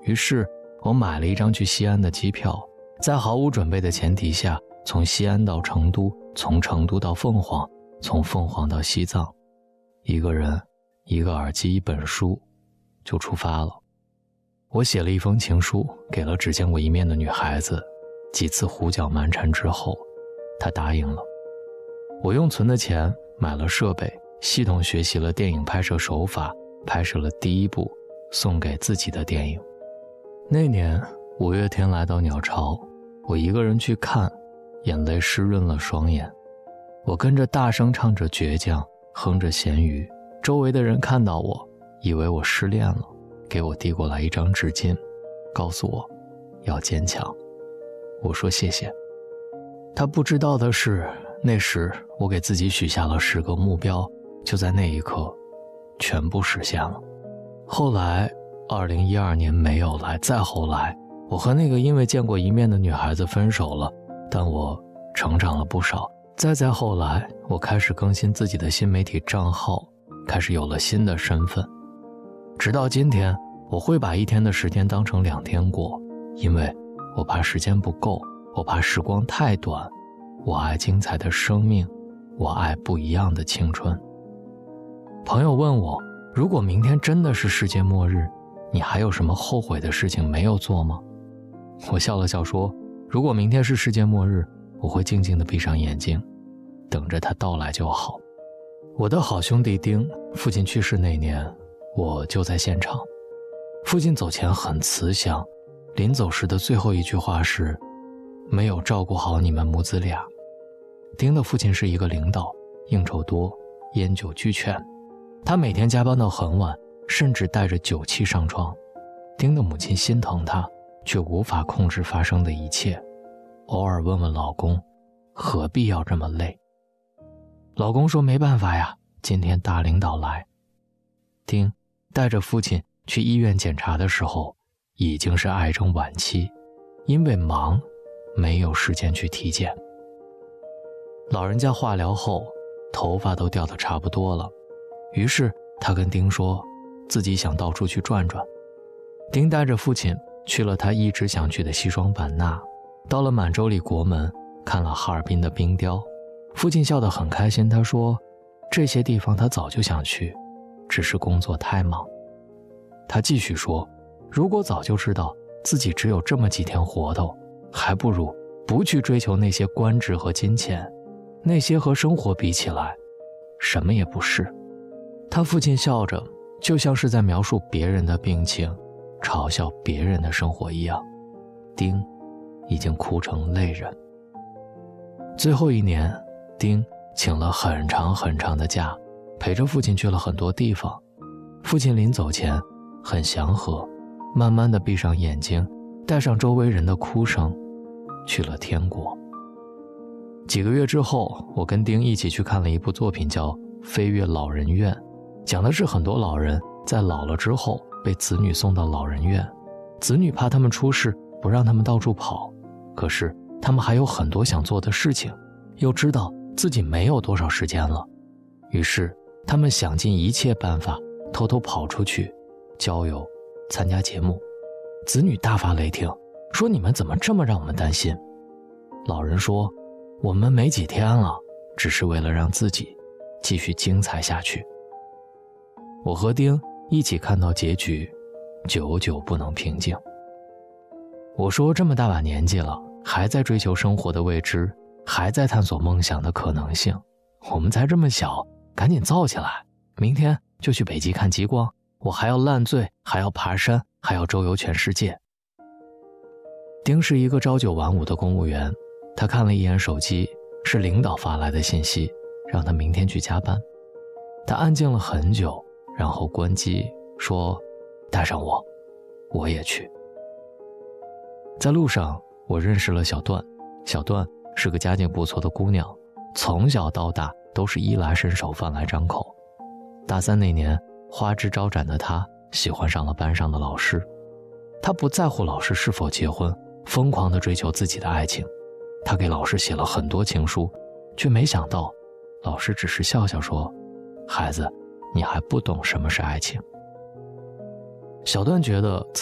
于是我买了一张去西安的机票，在毫无准备的前提下，从西安到成都，从成都到凤凰，从凤凰到西藏，一个人，一个耳机，一本书，就出发了。我写了一封情书给了只见过一面的女孩子，几次胡搅蛮缠之后，她答应了。我用存的钱买了设备，系统学习了电影拍摄手法，拍摄了第一部送给自己的电影。那年5月天来到鸟巢，我一个人去看，眼泪湿润了双眼。我跟着大声唱着倔强，哼着咸鱼，周围的人看到我，以为我失恋了，给我递过来一张纸巾，告诉我要坚强。我说谢谢。他不知道的是，那时我给自己许下了10个目标，就在那一刻全部实现了。后来2012年没有来，再后来我和那个因为见过一面的女孩子分手了，但我成长了不少。再后来，我开始更新自己的新媒体账号，开始有了新的身份。直到今天，我会把一天的时间当成2天过，因为我怕时间不够，我怕时光太短，我爱精彩的生命，我爱不一样的青春。朋友问我，如果明天真的是世界末日，你还有什么后悔的事情没有做吗？我笑了笑说，如果明天是世界末日，我会静静地闭上眼睛，等着它到来就好。我的好兄弟丁，父亲去世那年，我就在现场。父亲走前很慈祥，临走时的最后一句话是，没有照顾好你们母子俩。丁的父亲是一个领导，应酬多，烟酒俱全，他每天加班到很晚，甚至带着酒气上床。丁的母亲心疼他，却无法控制发生的一切，偶尔问问老公，何必要这么累？老公说没办法呀，今天大领导来。丁带着父亲去医院检查的时候，已经是癌症晚期，因为忙，没有时间去体检。老人家化疗后，头发都掉得差不多了，于是他跟丁说，自己想到处去转转。丁带着父亲去了他一直想去的西双版纳，到了满洲里国门，看了哈尔滨的冰雕。父亲笑得很开心，他说，这些地方他早就想去，只是工作太忙。他继续说，如果早就知道自己只有这么几天活头，还不如不去追求那些官职和金钱，那些和生活比起来，什么也不是。他父亲笑着，就像是在描述别人的病情，嘲笑别人的生活一样。丁已经哭成泪人。最后一年，丁请了很长很长的假，陪着父亲去了很多地方。父亲临走前很祥和，慢慢地闭上眼睛，带上周围人的哭声，去了天国。几个月之后，我跟丁一起去看了一部作品叫《飞越老人院》，讲的是很多老人在老了之后被子女送到老人院，子女怕他们出事，不让他们到处跑，可是他们还有很多想做的事情，又知道自己没有多少时间了，于是他们想尽一切办法偷偷跑出去郊游，参加节目。子女大发雷霆，说你们怎么这么让我们担心？老人说，我们没几天了，只是为了让自己继续精彩下去。我和丁一起看到结局，久久不能平静。我说，这么大把年纪了，还在追求生活的未知，还在探索梦想的可能性，我们才这么小，赶紧造起来，明天就去北极看极光，我还要烂醉，还要爬山，还要周游全世界。丁是一个朝9晚5的公务员，他看了一眼手机，是领导发来的信息，让他明天去加班。他安静了很久，然后关机说，带上我，我也去。在路上，我认识了小段。小段是个家境不错的姑娘，从小到大都是衣来伸手饭来张口。大3那年，花枝招展的她喜欢上了班上的老师。她不在乎老师是否结婚，疯狂地追求自己的爱情。她给老师写了很多情书，却没想到老师只是笑笑说，孩子，你还不懂什么是爱情。小段觉得